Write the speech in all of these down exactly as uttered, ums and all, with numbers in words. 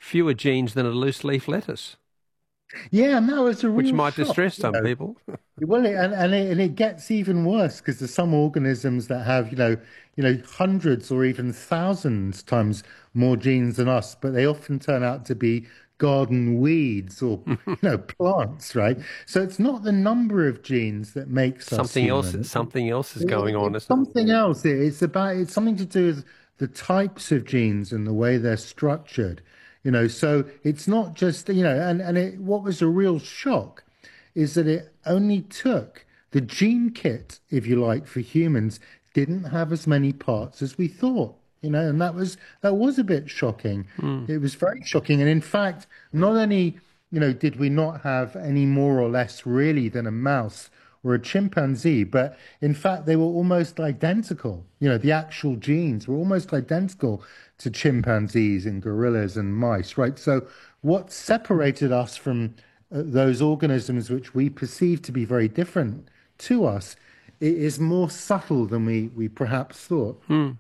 fewer genes than a loose leaf lettuce, Yeah, and that was a which real might shock. distress You some know, people. well, it, and and it, and it gets even worse because there's some organisms that have, you know, you know, hundreds or even thousands times more genes than us, but they often turn out to be garden weeds or, you know, plants, right? So it's not the number of genes that makes us Something else, human. something else is It, going on, it's isn't it? something else. It, it's about it's something to do with the types of genes and the way they're structured. You know, so it's not just, you know, and and it, what was a real shock is that it only took the gene kit, if you like, for humans didn't have as many parts as we thought. You know, and that was that was a bit shocking. Mm. It was very shocking, and in fact, not only, you know, did we not have any more or less really than a mouse or a chimpanzee, but in fact, they were almost identical. You know, the actual genes were almost identical to chimpanzees and gorillas and mice, right? So, what separated us from uh, those organisms which we perceive to be very different to us i- is more subtle than we, we perhaps thought. Mm.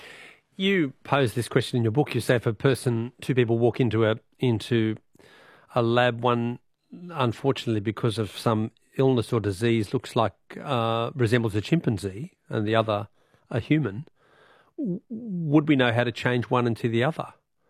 You pose this question in your book. You say if a person, two people walk into a into a lab, one unfortunately because of some illness or disease looks like uh, resembles a chimpanzee, and the other a human. W- would we know how to change one into the other?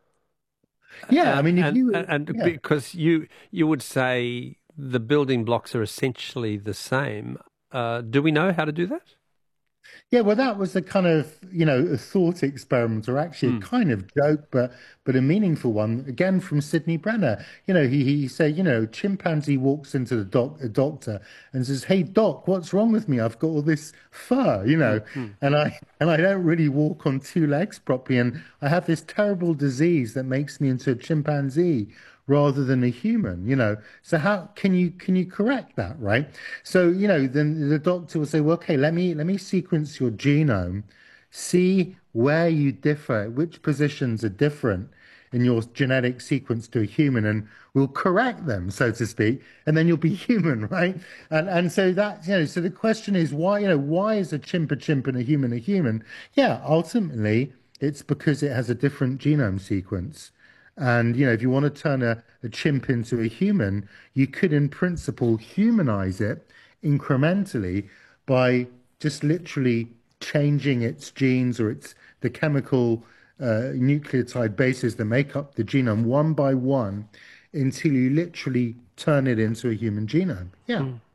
Yeah, I Uh, mean, if and you, and yeah. because you you would say the building blocks are essentially the same. Uh, do we know how to do that? Yeah, well, that was a kind of, you know, a thought experiment, or actually a Mm. kind of joke, but but a meaningful one. Again, from Sidney Brenner. You know, he he said, you know, chimpanzee walks into the doc a doctor and says, "Hey, doc, what's wrong with me? I've got all this fur, you Mm. know, Mm. and I and I don't really walk on two legs properly, and I have this terrible disease that makes me into a chimpanzee rather than a human, you know. So how can you can you correct that, right? So, you know, then the doctor will say, well, okay, let me let me sequence your genome, see where you differ, which positions are different in your genetic sequence to a human, and we'll correct them, so to speak, and then you'll be human, right? And and so that, you know, so the question is why, you know, why is a chimp a chimp and a human a human? Yeah, ultimately it's because it has a different genome sequence. And, you know, if you want to turn a, a chimp into a human, you could, in principle, humanize it incrementally by just literally changing its genes or its the chemical uh, nucleotide bases that make up the genome one by one until you literally turn it into a human genome. Yeah. Mm.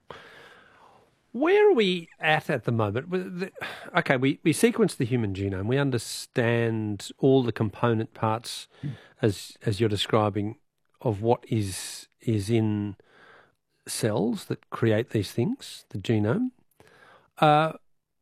Where are we at at the moment? With the- Okay, we, we sequence the human genome. We understand all the component parts, as as you're describing, of what is is in cells that create these things, the genome. Uh,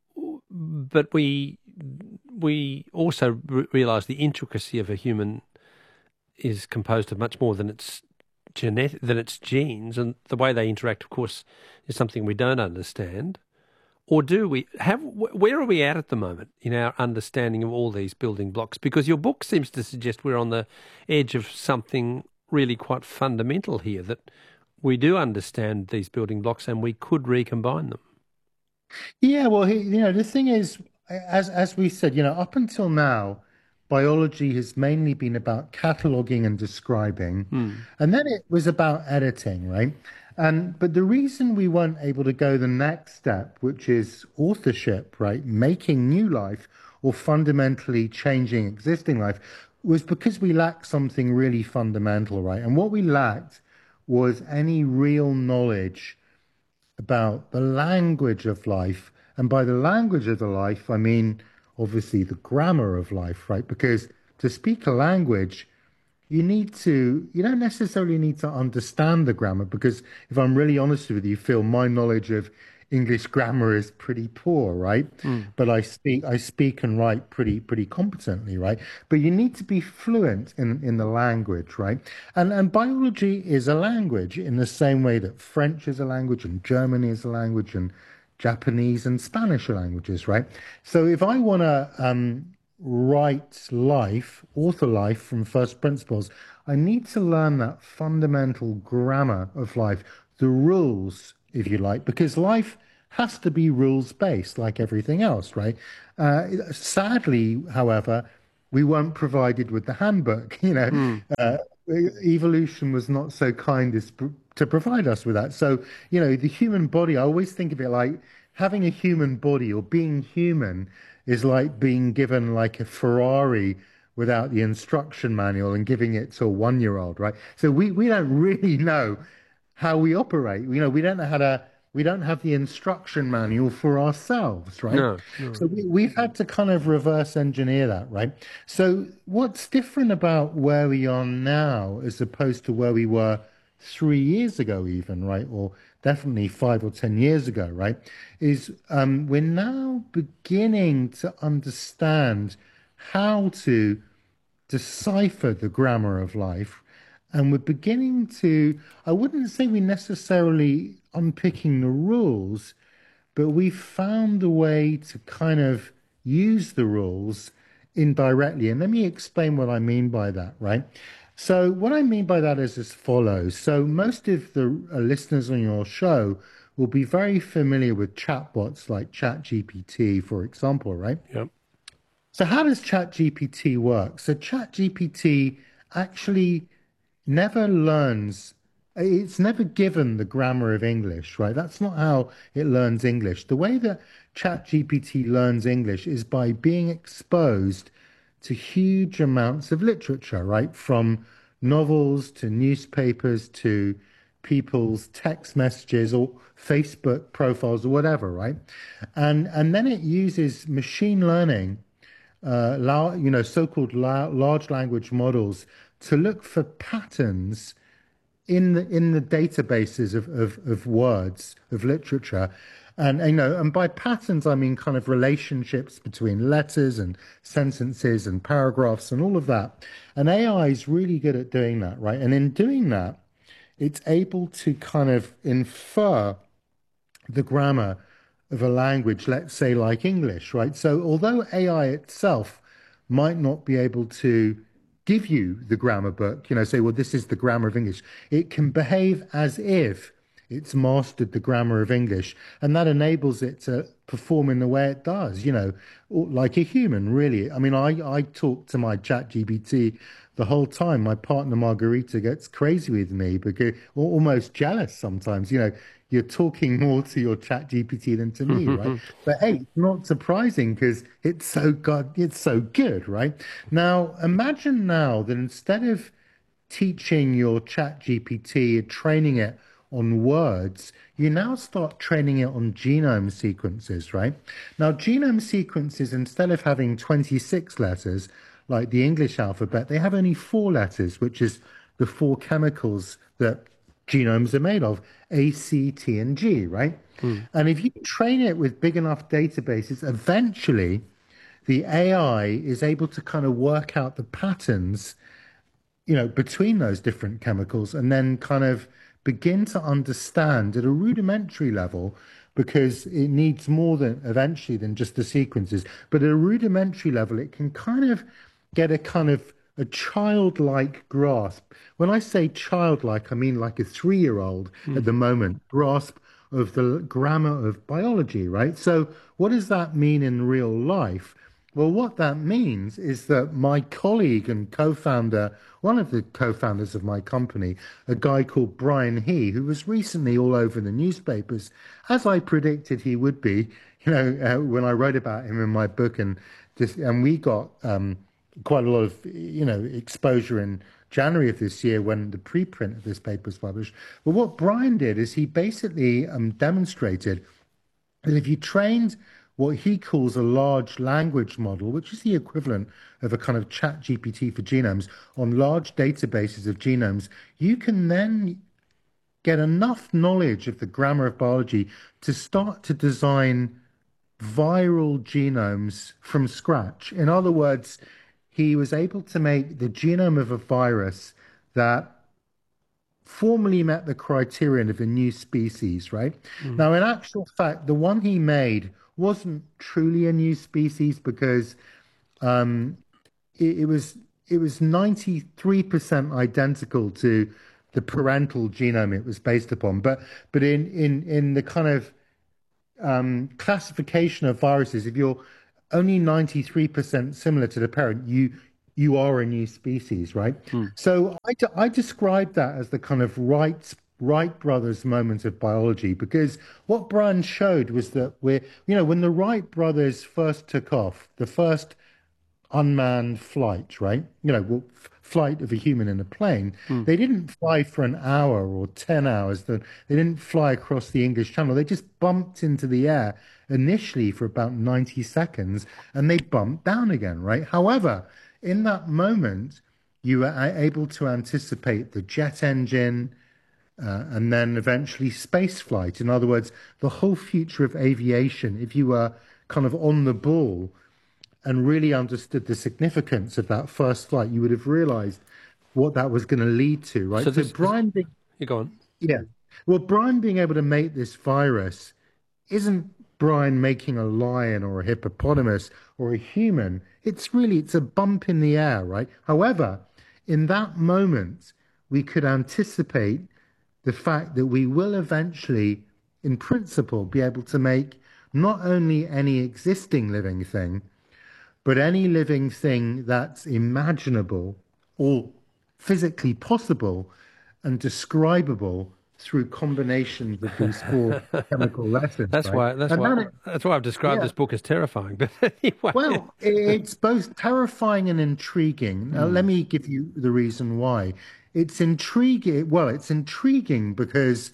but we we also re- realize the intricacy of a human is composed of much more than its genetic than its genes, and the way they interact, of course, is something we don't understand. Or do we have? Where are we at at the moment in our understanding of all these building blocks? Because your book seems to suggest we're on the edge of something really quite fundamental here, that we do understand these building blocks and we could recombine them. Yeah, well, he, you know, the thing is, as as we said, you know, up until now, biology has mainly been about cataloging and describing, Hmm. and then it was about editing, right? And but the reason we weren't able to go the next step, which is authorship, right, making new life or fundamentally changing existing life, was because we lacked something really fundamental, right? And what we lacked was any real knowledge about the language of life. And by the language of the life, I mean obviously the grammar of life, right? Because to speak a language, you need to, you don't necessarily need to understand the grammar, because if I'm really honest with you, Phil, my knowledge of English grammar is pretty poor, right? Hmm. But I speak, I speak and write pretty, pretty competently, right? But you need to be fluent in, in the language, right? And and biology is a language in the same way that French is a language and German is a language and Japanese and Spanish are languages, right? So if I want to um, write life, author life from first principles, I need to learn that fundamental grammar of life, the rules, if you like, because life has to be rules based like everything else, right? Uh, sadly, however, we weren't provided with the handbook, you know. Hmm. Uh, evolution was not so kind as pr- to provide us with that. So, you know, the human body, I always think of it like having a human body or being human is like being given like a Ferrari without the instruction manual and giving it to a one-year-old, right? So we, we don't really know how we operate. You know, we don't know how to, we don't have the instruction manual for ourselves, right? No, no. So we, we've had to kind of reverse engineer that, right? So what's different about where we are now as opposed to where we were three years ago, even, right? Or definitely five or ten years ago, right? Is um, we're now beginning to understand how to decipher the grammar of life. And we're beginning to, I wouldn't say we necessarily unpicking the rules, but we found a way to kind of use the rules indirectly. And let me explain what I mean by that, right? So, what I mean by that is as follows. So, most of the uh, listeners on your show will be very familiar with chatbots like ChatGPT, for example, right? Yep. So, how does ChatGPT work? So, ChatGPT actually never learns, it's never given the grammar of English, right? That's not how it learns English. The way that ChatGPT learns English is by being exposed to huge amounts of literature, right? From novels to newspapers to people's text messages or Facebook profiles or whatever, right? And and then it uses machine learning, uh, lar- you know, so-called la- large language models to look for patterns in the in the databases of, of, of words of literature, and you know, and by patterns I mean kind of relationships between letters and sentences and paragraphs and all of that. And A I is really good at doing that, right? And in doing that, it's able to kind of infer the grammar of a language, let's say like English, right? So although A I itself might not be able to give you the grammar book, you know, say, well, this is the grammar of English, it can behave as if it's mastered the grammar of English, and that enables it to perform in the way it does, you know, like a human, really. I mean, I, I talk to my chat G P T the whole time. My partner Margarita gets crazy with me because almost jealous sometimes, you know, you're talking more to your chat G P T than to me, right? But hey, it's not surprising because it's so god it's so good, right? Now imagine now that instead of teaching your chat G P T, training it on words, you now start training it on genome sequences, right? Now, genome sequences, instead of having twenty-six letters like the English alphabet, they have only four letters, which is the four chemicals that genomes are made of, A, C, T, and G, right? Mm. And if you train it with big enough databases, eventually the A I is able to kind of work out the patterns, you know, between those different chemicals and then kind of begin to understand at a rudimentary level, because it needs more than eventually than just the sequences, but at a rudimentary level, it can kind of get a kind of a childlike grasp. When I say childlike, I mean like a three-year-old at Mm. the moment grasp of the grammar of biology, right? So what does that mean in real life? Well, what that means is that my colleague and co-founder, one of the co-founders of my company, a guy called Brian He, who was recently all over the newspapers, as I predicted he would be, you know, uh, when I wrote about him in my book, and just, and we got um, quite a lot of, you know, exposure in January of this year when the preprint of this paper was published. But what Brian did is he basically um, demonstrated that if you trained what he calls a large language model, which is the equivalent of a kind of chat G P T for genomes, on large databases of genomes, you can then get enough knowledge of the grammar of biology to start to design viral genomes from scratch. In other words, he was able to make the genome of a virus that formally met the criterion of a new species, right? Mm. Now, in actual fact, the one he made wasn't truly a new species because um, it, it was it was ninety-three percent identical to the parental genome it was based upon. But but in in in the kind of um, classification of viruses, if you're only ninety-three percent similar to the parent, you you are a new species, right? Hmm. So I, de- I describe that as the kind of Wright Wright brothers moment of biology, because what Brian showed was that we're, you know, when the Wright brothers first took off, the first unmanned flight, right? You know, well, f- flight of a human in a plane. Hmm. They didn't fly for an hour or ten hours. They they didn't fly across the English Channel. They just bumped into the air initially for about ninety seconds and they bumped down again, right? However, in that moment, you were a- able to anticipate the jet engine, uh, and then eventually space flight. In other words, the whole future of aviation, if you were kind of on the ball and really understood the significance of that first flight, you would have realized what that was going to lead to, So right? So this, this Brian, being, you go on. yeah, well, Brian being able to make this virus isn't Brian making a lion or a hippopotamus or a human. It's really, it's a bump in the air, right? However, in that moment, we could anticipate the fact that we will eventually, in principle, be able to make not only any existing living thing, but any living thing that's imaginable or physically possible and describable through combinations of these four chemical lessons, That's right? why. That's And why. then, it, That's why I've described yeah, this book as terrifying. But anyway, well, it's both terrifying and intriguing. Now, let Hmm. me give you the reason why. It's intriguing. Well, it's intriguing because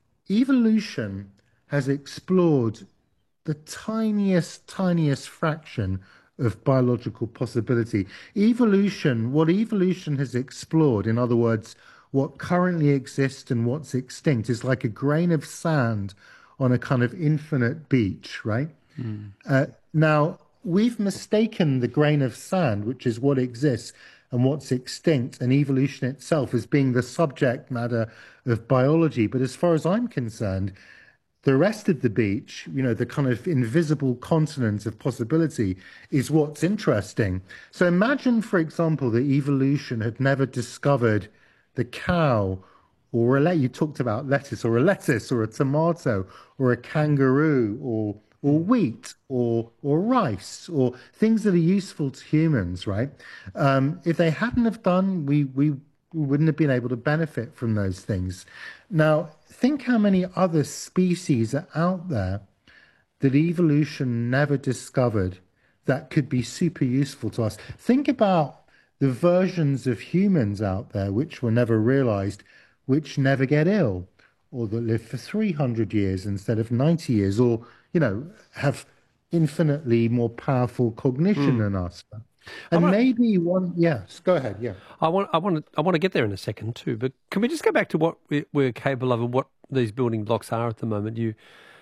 evolution has explored the tiniest, tiniest fraction of biological possibility. Evolution, what evolution has explored, in other words, what currently exists and what's extinct, is like a grain of sand on a kind of infinite beach, right? Hmm. Uh, now, we've mistaken the grain of sand, which is what exists and what's extinct, and evolution itself as being the subject matter of biology. But as far as I'm concerned, the rest of the beach, you know, the kind of invisible continent of possibility is what's interesting. So imagine, for example, that evolution had never discovered the cow or a, le- you talked about lettuce or a lettuce or a tomato or a kangaroo or or wheat or or rice or things that are useful to humans, right? Um, if they hadn't have done, we we we wouldn't have been able to benefit from those things. Now, think how many other species are out there that evolution never discovered that could be super useful to us. Think about the versions of humans out there which were never realized, which never get ill, or that live for three hundred years instead of ninety years, or, you know, have infinitely more powerful cognition Hmm. than us. I And want. maybe one, yes, go ahead, yeah. I want. I want. To, I want to get there in a second too. But can we just go back to what we, we're capable of and what these building blocks are at the moment? You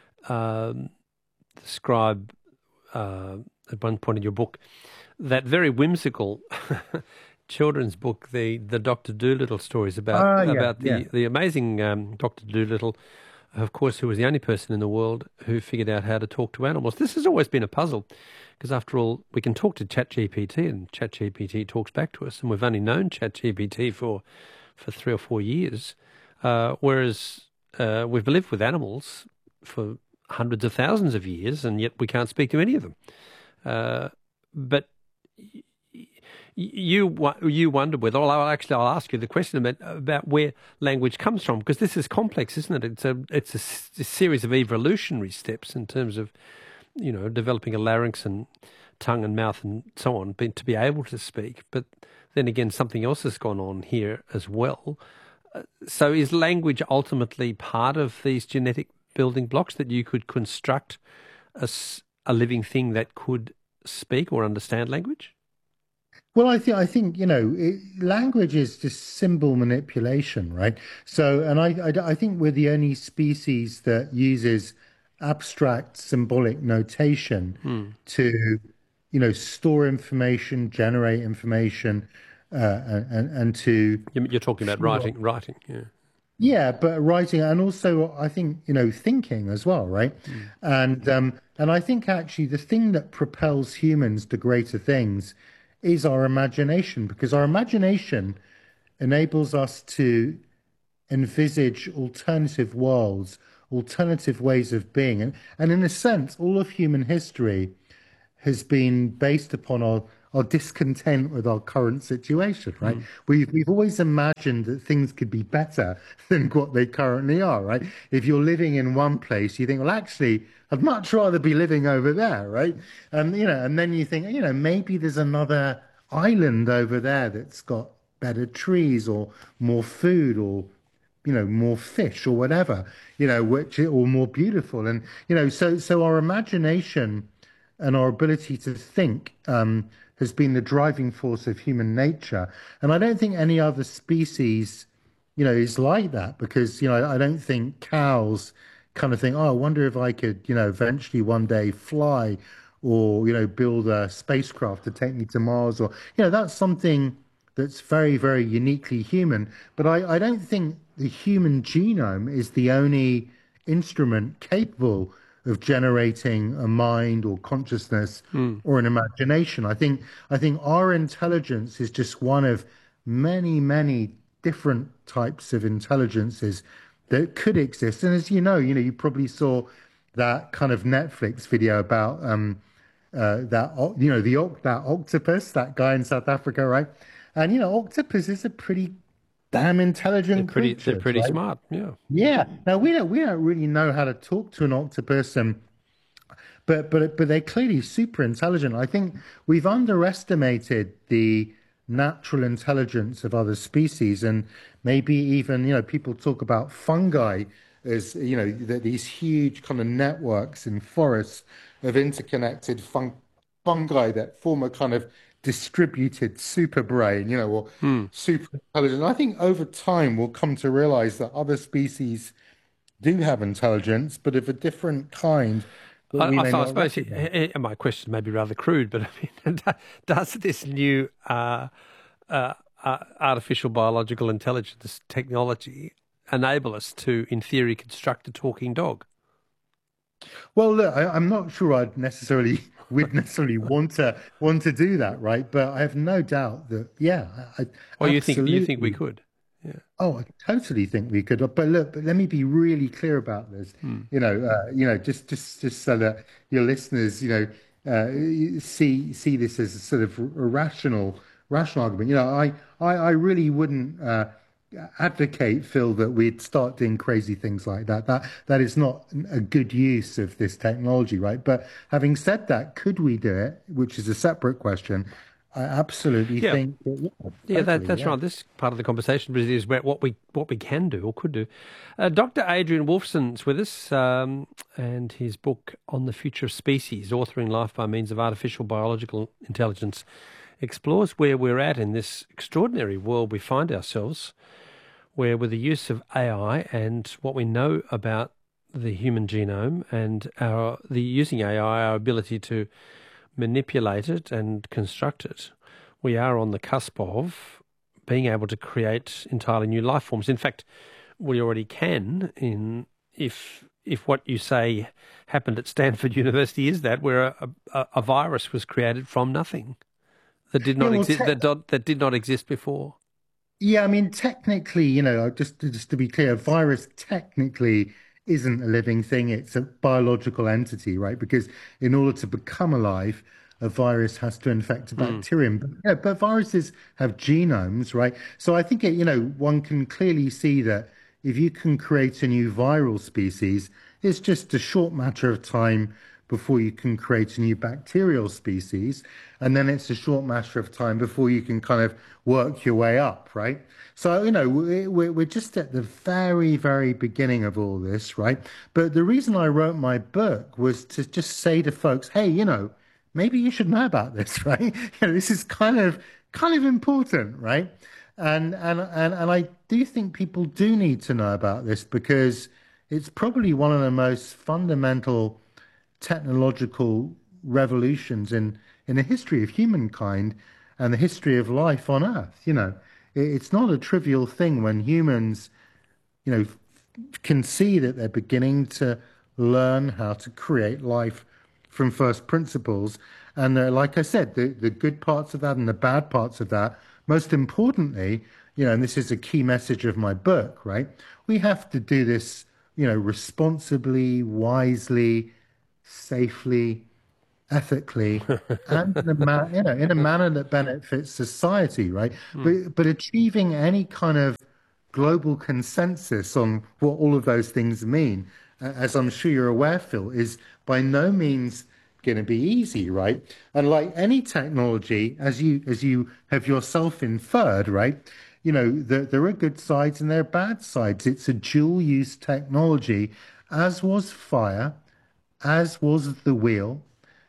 um, describe uh, at one point in your book that very whimsical children's book, the the Doctor Dolittle stories about Ah, yeah, about yeah. the the amazing um, Doctor Dolittle, of course, who was the only person in the world who figured out how to talk to animals. This has always been a puzzle, because after all, we can talk to ChatGPT, and ChatGPT talks back to us, and we've only known ChatGPT for for three or four years, uh, whereas uh, we've lived with animals for hundreds of thousands of years, and yet we can't speak to any of them. Uh, but you you wonder whether, well, actually, I'll ask you the question about about where language comes from, because this is complex, isn't it? It's a it's a, a series of evolutionary steps in terms of, you know, developing a larynx and tongue and mouth and so on, to be able to speak. But then again, something else has gone on here as well. So is language ultimately part of these genetic building blocks, that you could construct a, a living thing that could speak or understand language? Well, I think I think you know, it, language is just symbol manipulation, right? So, and I, I I think we're the only species that uses abstract symbolic notation Hmm. to, you know, store information, generate information, uh, and and to You're talking about fuel. writing, writing, yeah. Yeah, but writing and also I think, you know, thinking as well, right? Hmm. And um and I think actually the thing that propels humans to greater things is our imagination, because our imagination enables us to envisage alternative worlds, alternative ways of being. And and in a sense, all of human history has been based upon our are discontent with our current situation, right? We've we've always imagined that things could be better than what they currently are, right? If you're living in one place, you think, well, actually, I'd much rather be living over there, right? And you know, and then you think, you know, maybe there's another island over there that's got better trees or more food or you know more fish or whatever, you know, which or more beautiful, and you know, so so our imagination and our ability to think um, has been the driving force of human nature. And I don't think any other species, you know, is like that because, you know, I don't think cows kind of think, oh, I wonder if I could, you know, eventually one day fly or, you know, build a spacecraft to take me to Mars or, you know, that's something that's very, very uniquely human. But I, I don't think the human genome is the only instrument capable of generating a mind or consciousness or an imagination. I think I think our intelligence is just one of many, many different types of intelligences that could exist. And as you know, you know, you probably saw that kind of Netflix video about um, uh, that o- you know the oc- that octopus, that guy in South Africa, right? And you know, octopus is a pretty damn They're intelligent pretty they're creature, pretty right? smart. Yeah. Yeah. Now we don't we don't really know how to talk to an octopus, and but but but they're clearly super intelligent. I think we've underestimated the natural intelligence of other species, and maybe even you know people talk about fungi as you know that these huge kind of networks in forests of interconnected fun fungi that form a kind of distributed super brain, you know, or Hmm. super intelligent. I think over time we'll come to realize that other species do have intelligence, but of a different kind that I, we I, may so I not suppose recognize. eh, eh, my question may be rather crude, but I mean, does this new uh, uh, uh, artificial biological intelligence technology enable us to, in theory, construct a talking dog? Well, look, I, I'm not sure I'd necessarily would necessarily want to want to do that, right? But I have no doubt that, yeah, I, I Or you think you think we absolutely. could? Yeah. Oh, I totally think we could. But look, but let me be really clear about this. Hmm. You know, uh, you know, just just just so that your listeners, you know, uh, see see this as a sort of a rational rational argument. You know, I I, I really wouldn't uh, advocate, Phil, that we'd start doing crazy things like that. That that is not a good use of this technology, right? But having said that, could we do it? Which is a separate question. I absolutely Yeah. think that, yeah, Yeah, that, totally, that's yeah. right. This part of the conversation really is about what we what we can do or could do. Uh, Doctor Adrian Wolfson's with us, um, and his book on the future of species, authoring life by means of artificial biological intelligence, explores where we're at in this extraordinary world we find ourselves, where with the use of A I and what we know about the human genome and our the using A I, our ability to manipulate it and construct it, we are on the cusp of being able to create entirely new life forms. In fact, we already can. In if if what you say happened at Stanford University is that where a, a, a virus was created from nothing that did Yeah, not well, exist te that dot, that did not exist before. Yeah, I mean, technically, you know, just just to be clear, a virus technically isn't a living thing. It's a biological entity, right? Because in order to become alive, a virus has to infect a Hmm. bacterium. But, yeah, but viruses have genomes, right? So I think it, you know, one can clearly see that if you can create a new viral species, it's just a short matter of time before you can create a new bacterial species. And then it's a short matter of time before you can kind of work your way up, right? So, you know, we- we're, we're just at the very, very beginning of all this, right? But the reason I wrote my book was to just say to folks, hey, you know, maybe you should know about this, right? You know, this is kind of kind of important, right? And and and and I do think people do need to know about this because it's probably one of the most fundamental technological revolutions in in the history of humankind and the history of life on Earth. You know, it, it's not a trivial thing when humans, you know, can see that they're beginning to learn how to create life from first principles. And uh, like I said, the, the good parts of that and the bad parts of that, most importantly, you know, and this is a key message of my book, right? We have to do this, you know, responsibly, wisely, safely, ethically, and in a, ma- you know, in a manner that benefits society, right? Mm. But but achieving any kind of global consensus on what all of those things mean, uh, as I'm sure you're aware, Phil, is by no means going to be easy, right? And like any technology, as you as you have yourself inferred, right? You know, there, there are good sides and there are bad sides. It's a dual use technology, as was fire, as was the wheel,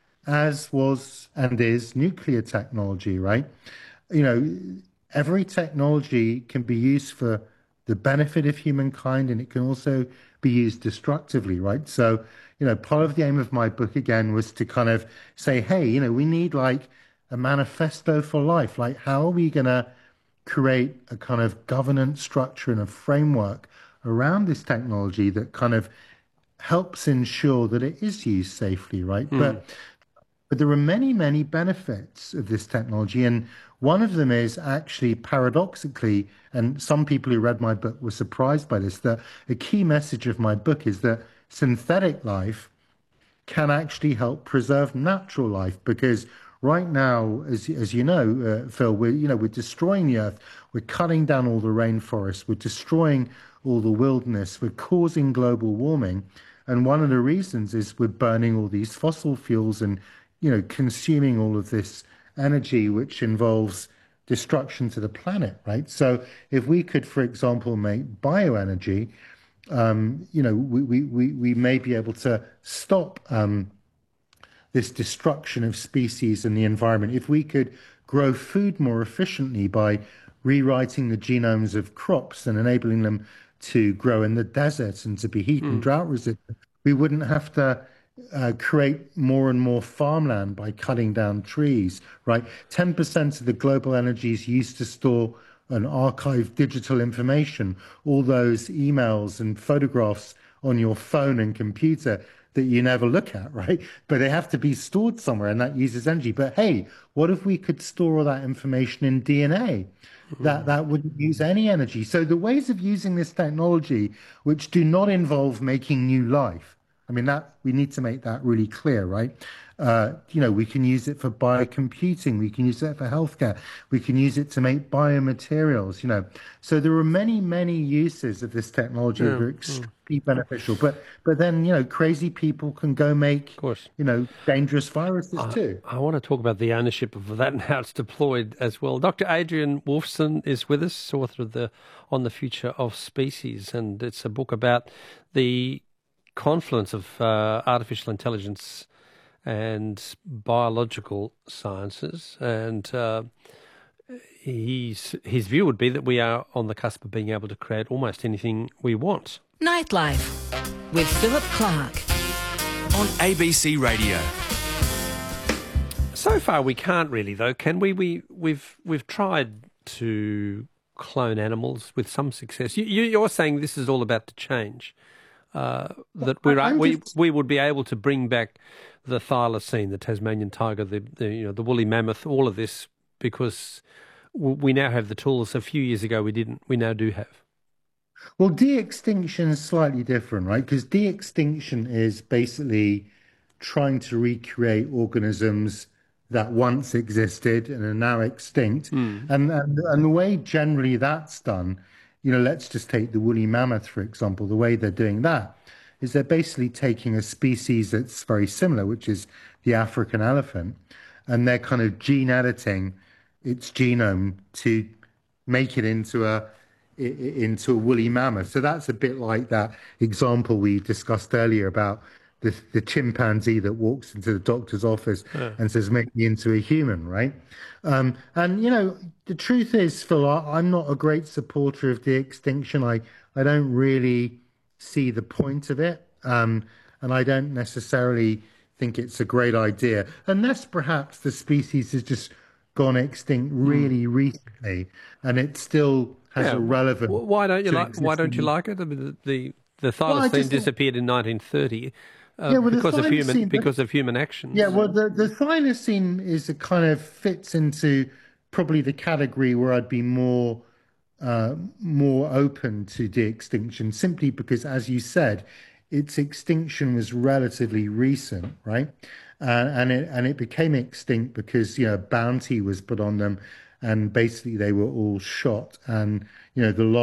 as was and is nuclear technology, right? You know, every technology can be used for the benefit of humankind and it can also be used destructively, right? So, you know, part of the aim of my book again was to kind of say, hey, you know, we need like a manifesto for life. Like, how are we going to create a kind of governance structure and a framework around this technology that kind of helps ensure that it is used safely, right? Mm. But but there are many, many benefits of this technology. And one of them is actually paradoxically, and some people who read my book were surprised by this, that a key message of my book is that synthetic life can actually help preserve natural life because right now, as as you know, uh, Phil, we're you know we're destroying the earth, we're cutting down all the rainforests, we're destroying all the wilderness, we're causing global warming, and one of the reasons is we're burning all these fossil fuels and you know consuming all of this energy, which involves destruction to the planet, right? So if we could, for example, make bioenergy um, you know, we, we, we, we may be able to stop um, this destruction of species and the environment. If we could grow food more efficiently by rewriting the genomes of crops and enabling them to grow in the desert and to be heat and Mm. drought resistant, we wouldn't have to uh, create more and more farmland by cutting down trees, right? ten percent of the global energy is used to store and archive digital information, all those emails and photographs on your phone and computer that you never look at, right? But they have to be stored somewhere and that uses energy. But hey, what if we could store all that information in D N A? That Mm. that wouldn't use any energy. So the ways of using this technology, which do not involve making new life, I mean that we need to make that really clear, right? Uh, you know, we can use it for biocomputing, we can use it for healthcare, we can use it to make biomaterials, you know. So there are many, many uses of this technology that Yeah. are Mm. extremely beneficial. But but then, you know, crazy people can go Of make, course. you know, dangerous viruses I, too. I want to talk about the ownership of that and how it's deployed as well. Doctor Adrian Wolfson is with us, author of the On the Future of Species, and it's a book about the confluence of uh, artificial intelligence and biological sciences. And uh, he's, his view would be that we are on the cusp of being able to create almost anything we want. Nightlife with Philip Clark on A B C Radio. So far, we can't really, though, can we? We we've we've tried to clone animals with some success. You, you- you're saying this is all about to change. Uh, that we're, I- I'm we just- we would be able to bring back the thylacine, the Tasmanian tiger, the, the you know the woolly mammoth, all of this because w- we now have the tools. A few years ago, we didn't. We now do have. Well, de-extinction is slightly different, right? Because de-extinction is basically trying to recreate organisms that once existed and are now extinct. Mm. And, and and the way generally that's done, you know, let's just take the woolly mammoth, for example. The way they're doing that is they're basically taking a species that's very similar, which is the African elephant, and they're kind of gene editing its genome to make it into a i- i- into a woolly mammoth. So that's a bit like that example we discussed earlier about the, the chimpanzee that walks into the doctor's office Yeah. and says, make me into a human, right? Um, and, you know, the truth is, Phil, I, I'm not a great supporter of de-extinction. I, I don't really see the point of it. Um, and I don't necessarily think it's a great idea, unless perhaps the species has just gone extinct really recently and it still has Yeah. a wh- relevance wh- Why don't you to like? Why don't you existing. like it? I mean, the the, the Well, I thylacine just disappeared in nineteen thirty uh, yeah, well, the because of human thylacine, but because of human yeah, actions. well, the the thylacine is a kind of fits into probably the category where I'd be more uh, more open to de-extinction, simply because, as you said, its extinction was relatively recent, right? Uh, and it and it became extinct because, you know, bounty was put on them, and basically they were all shot, and, you know, the